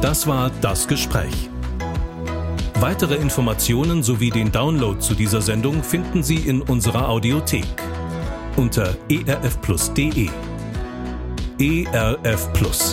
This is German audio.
Das war Das Gespräch. Weitere Informationen sowie den Download zu dieser Sendung finden Sie in unserer Audiothek unter erfplus.de. ERF Plus.